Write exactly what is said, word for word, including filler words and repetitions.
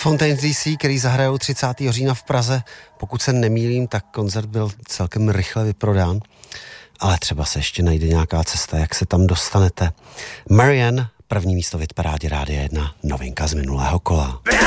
Fontaines D C, který zahrajou třicátého října v Praze. Pokud se nemýlím, tak koncert byl celkem rychle vyprodán. Ale třeba se ještě najde nějaká cesta, jak se tam dostanete. Marianne, první místo v hitparádě Rádia jedna, novinka z minulého kola.